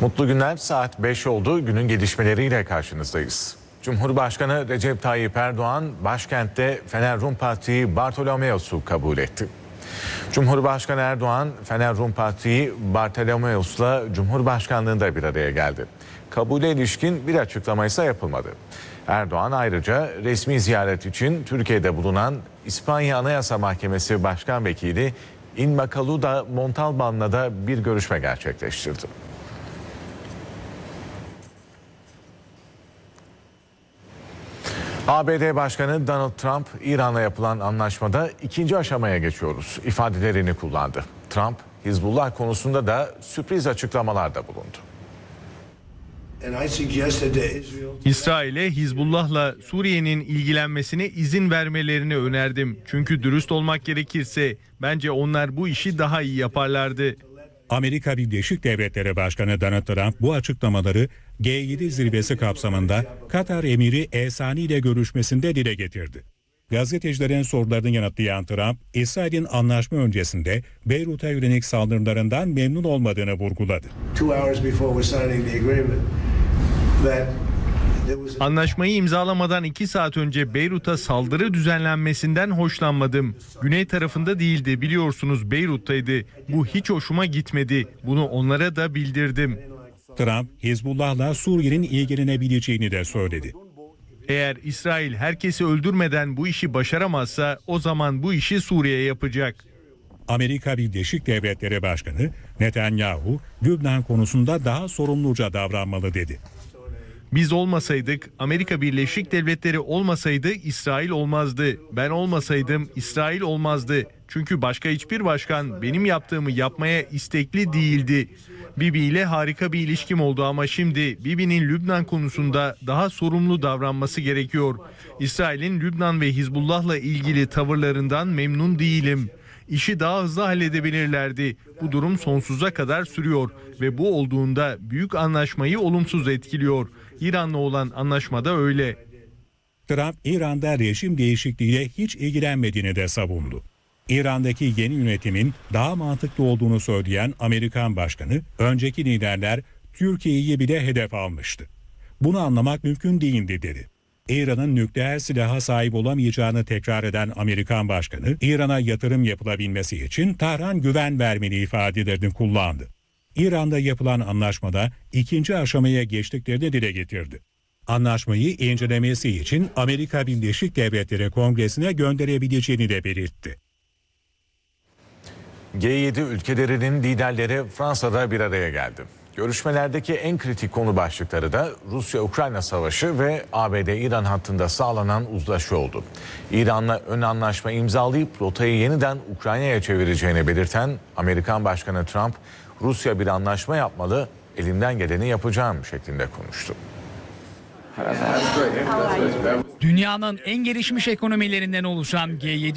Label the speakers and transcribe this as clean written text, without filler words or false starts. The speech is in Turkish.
Speaker 1: Mutlu günler, saat 5 oldu. Günün gelişmeleriyle karşınızdayız. Cumhurbaşkanı Recep Tayyip Erdoğan başkentte Fener Rum Patriği Bartolomeos'u kabul etti. Cumhurbaşkanı Erdoğan, Fener Rum Patriği Bartolomeos'la Cumhurbaşkanlığında bir araya geldi. Kabule ilişkin bir açıklama ise yapılmadı. Erdoğan ayrıca resmi ziyaret için Türkiye'de bulunan İspanya Anayasa Mahkemesi Başkan Vekili Inmaculada Montalban'la da bir görüşme gerçekleştirdi. ABD Başkanı Donald Trump, İran'la yapılan anlaşmada ikinci aşamaya geçiyoruz ifadelerini kullandı. Trump, Hizbullah konusunda da sürpriz açıklamalarda bulundu.
Speaker 2: İsrail'e Hizbullah'la Suriye'nin ilgilenmesine izin vermelerini önerdim. Çünkü dürüst olmak gerekirse bence onlar bu işi daha iyi yaparlardı.
Speaker 3: Amerika Birleşik Devletleri Başkanı Donald Trump bu açıklamaları G7 zirvesi kapsamında Katar emiri Sani ile görüşmesinde dile getirdi. Gazetecilerin sorularını yanıtlayan Trump, İsrail'in anlaşma öncesinde Beyrut'a yönelik saldırılarından memnun olmadığını vurguladı.
Speaker 2: Anlaşmayı imzalamadan 2 saat önce Beyrut'a saldırı düzenlenmesinden hoşlanmadım. Güney tarafında değildi, biliyorsunuz Beyrut'taydı. Bu hiç hoşuma gitmedi. Bunu onlara da bildirdim.
Speaker 3: Trump, Hizbullah'la Suriye'nin ilgilenebileceğini de söyledi.
Speaker 2: Eğer İsrail herkesi öldürmeden bu işi başaramazsa o zaman bu işi Suriye yapacak.
Speaker 3: Amerika Birleşik Devletleri Başkanı Netanyahu, Lübnan konusunda daha sorumluca davranmalı dedi.
Speaker 2: Biz olmasaydık, Amerika Birleşik Devletleri olmasaydı İsrail olmazdı. Ben olmasaydım İsrail olmazdı. Çünkü başka hiçbir başkan benim yaptığımı yapmaya istekli değildi. Bibi ile harika bir ilişkim oldu ama şimdi Bibi'nin Lübnan konusunda daha sorumlu davranması gerekiyor. İsrail'in Lübnan ve Hizbullah'la ilgili tavırlarından memnun değilim. İşi daha hızlı halledebilirlerdi. Bu durum sonsuza kadar sürüyor ve bu olduğunda büyük anlaşmayı olumsuz etkiliyor. İran'la olan anlaşmada öyle.
Speaker 3: Trump, İran'da rejim değişikliğiyle hiç ilgilenmediğini de savundu. İran'daki yeni yönetimin daha mantıklı olduğunu söyleyen Amerikan Başkanı, önceki liderler Türkiye'yi bile hedef almıştı. Bunu anlamak mümkün değildi dedi. İran'ın nükleer silaha sahip olamayacağını tekrar eden Amerikan Başkanı, İran'a yatırım yapılabilmesi için Tahran güven vermeli ifadelerini kullandı. İran'da yapılan anlaşmada ikinci aşamaya geçtiklerini dile getirdi. Anlaşmayı incelemesi için Amerika Birleşik Devletleri Kongresi'ne gönderebileceğini de belirtti.
Speaker 1: G7 ülkelerinin liderleri Fransa'da bir araya geldi. Görüşmelerdeki en kritik konu başlıkları da Rusya-Ukrayna savaşı ve ABD-İran hattında sağlanan uzlaşı oldu. İran'la ön anlaşma imzalayıp rotayı yeniden Ukrayna'ya çevireceğini belirten Amerikan Başkanı Trump, Rusya bir anlaşma yapmalı, elimden geleni yapacağım şeklinde konuştu.
Speaker 4: Dünyanın en gelişmiş ekonomilerinden oluşan G7